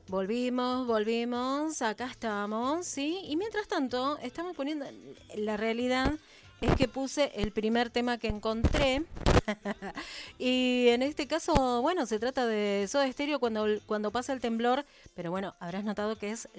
Volvimos, acá estamos, ¿sí? Y mientras tanto, estamos poniendo, la realidad es que puse el primer tema que encontré. Y en este caso, bueno, se trata de Soda Stereo cuando pasa el temblor, pero bueno, habrás notado que es